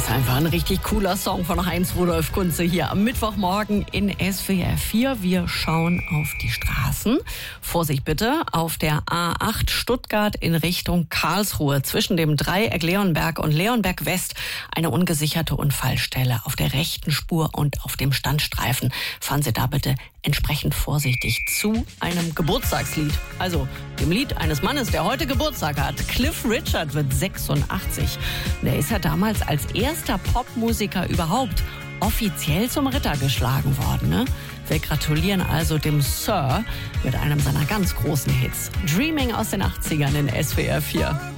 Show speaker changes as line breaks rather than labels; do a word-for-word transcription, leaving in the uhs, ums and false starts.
ist einfach ein richtig cooler Song von Heinz-Rudolf Kunze hier am Mittwochmorgen in S W R vier. Wir schauen auf die Straßen. Vorsicht bitte, auf der A acht Stuttgart in Richtung Karlsruhe zwischen dem Dreieck Leonberg und Leonberg West eine ungesicherte Unfallstelle auf der rechten Spur und auf dem Standstreifen. Fahren Sie da bitte entsprechend vorsichtig zu einem Geburtstagslied. Also dem Lied eines Mannes, der heute Geburtstag hat. Cliff Richard wird sechsundachtzig. Der ist ja damals als erster Popmusiker überhaupt offiziell zum Ritter geschlagen worden. Ne? Wir gratulieren also dem Sir mit einem seiner ganz großen Hits. Dreaming aus den achtzigern in S W R vier.